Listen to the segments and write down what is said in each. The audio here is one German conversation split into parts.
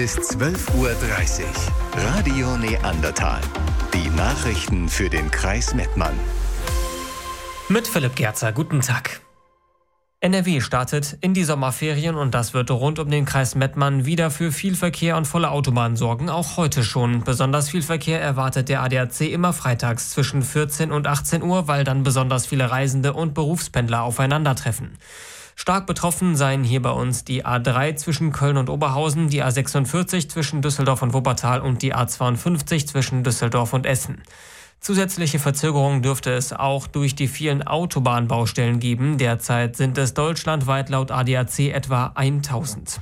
Bis 12:30 Uhr. Radio Neandertal. Die Nachrichten für den Kreis Mettmann. Mit Philipp Gerzer, guten Tag. NRW startet in die Sommerferien und das wird rund um den Kreis Mettmann wieder für viel Verkehr und volle Autobahnen sorgen, auch heute schon. Besonders viel Verkehr erwartet der ADAC immer freitags zwischen 14 und 18 Uhr, weil dann besonders viele Reisende und Berufspendler aufeinandertreffen. Stark betroffen seien hier bei uns die A3 zwischen Köln und Oberhausen, die A46 zwischen Düsseldorf und Wuppertal und die A52 zwischen Düsseldorf und Essen. Zusätzliche Verzögerungen dürfte es auch durch die vielen Autobahnbaustellen geben. Derzeit sind es deutschlandweit laut ADAC etwa 1000.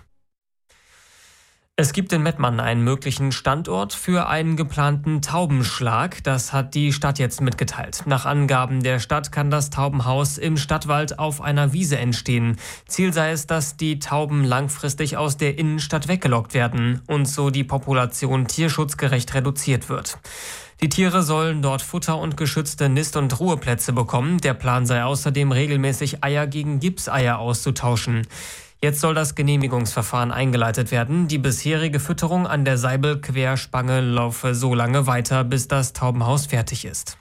Es gibt in Mettmann einen möglichen Standort für einen geplanten Taubenschlag. Das hat die Stadt jetzt mitgeteilt. Nach Angaben der Stadt kann das Taubenhaus im Stadtwald auf einer Wiese entstehen. Ziel sei es, dass die Tauben langfristig aus der Innenstadt weggelockt werden und so die Population tierschutzgerecht reduziert wird. Die Tiere sollen dort Futter und geschützte Nist- und Ruheplätze bekommen. Der Plan sei außerdem, regelmäßig Eier gegen Gipseier auszutauschen. Jetzt soll das Genehmigungsverfahren eingeleitet werden. Die bisherige Fütterung an der Seibel-Querspange laufe so lange weiter, bis das Taubenhaus fertig ist.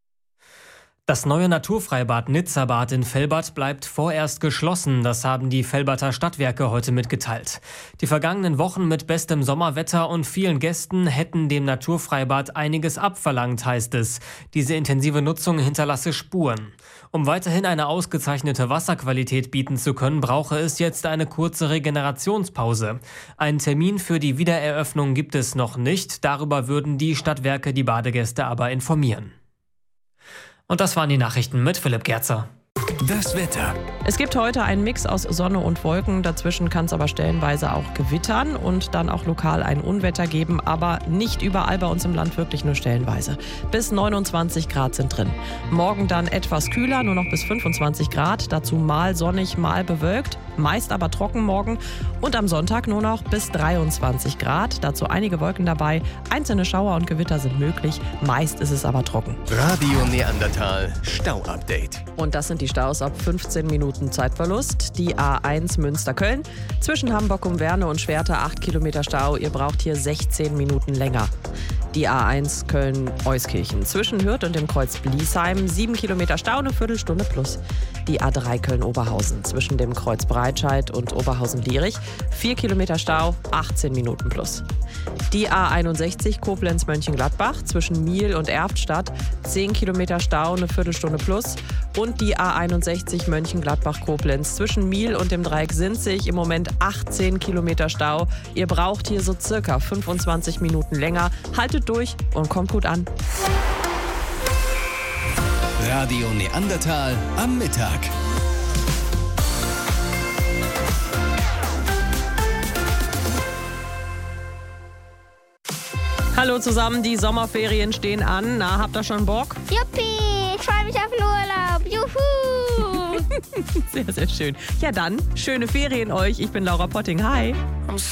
Das neue Naturfreibad Nizza-Bad in Velbert bleibt vorerst geschlossen. Das haben die Velberter Stadtwerke heute mitgeteilt. Die vergangenen Wochen mit bestem Sommerwetter und vielen Gästen hätten dem Naturfreibad einiges abverlangt, heißt es. Diese intensive Nutzung hinterlasse Spuren. Um weiterhin eine ausgezeichnete Wasserqualität bieten zu können, brauche es jetzt eine kurze Regenerationspause. Einen Termin für die Wiedereröffnung gibt es noch nicht. Darüber würden die Stadtwerke die Badegäste aber informieren. Und das waren die Nachrichten mit Philipp Gerzer. Das Wetter. Es gibt heute einen Mix aus Sonne und Wolken. Dazwischen kann es aber stellenweise auch gewittern und dann auch lokal ein Unwetter geben. Aber nicht überall bei uns im Land, wirklich nur stellenweise. Bis 29 Grad sind drin. Morgen dann etwas kühler, nur noch bis 25 Grad. Dazu mal sonnig, mal bewölkt. Meist aber trocken morgen. Und am Sonntag nur noch bis 23 Grad. Dazu einige Wolken dabei. Einzelne Schauer und Gewitter sind möglich. Meist ist es aber trocken. Radio Neandertal Stau-Update. Und das sind die Staus ab 15 Minuten Zeitverlust. Die A1 Münster-Köln. Zwischen Hamburg um Werne und Schwerte 8 Kilometer Stau. Ihr braucht hier 16 Minuten länger. Die A1 Köln-Euskirchen. Zwischen Hürth und dem Kreuz Bliesheim 7 Kilometer Stau, eine Viertelstunde plus. Die A3 Köln-Oberhausen. Zwischen dem Kreuz Breitscheid und Oberhausen-Lierich 4 Kilometer Stau, 18 Minuten plus. Die A61 Koblenz-Mönchengladbach. Zwischen Miel und Erftstadt 10 Kilometer Stau, eine Viertelstunde plus. Und die A61 Mönchengladbach-Koblenz. Zwischen Miel und dem Dreieck Sinzig im Moment 18 Kilometer Stau. Ihr braucht hier so circa 25 Minuten länger. Haltet durch und kommt gut an. Radio Neandertal am Mittag. Hallo zusammen, die Sommerferien stehen an. Na, habt ihr schon Bock? Juppie, ich freue mich auf den Urlaub. Juhu! Sehr, sehr schön. Ja dann, schöne Ferien euch. Ich bin Laura Potting. Hi.